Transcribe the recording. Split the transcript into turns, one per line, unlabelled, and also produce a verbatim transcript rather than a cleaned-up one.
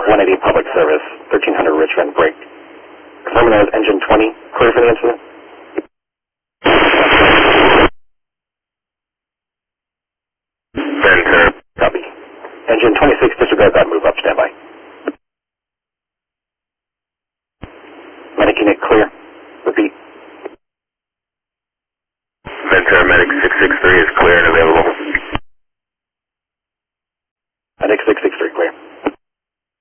one eighty public service, thirteen hundred Richmond, break. Confirming that was engine twenty, clear for the incident.
Ventura.
Copy. Engine twenty-six, disregard that, move up, standby. Medic unit clear. Repeat.
Ventura Medic six six three is clear and available.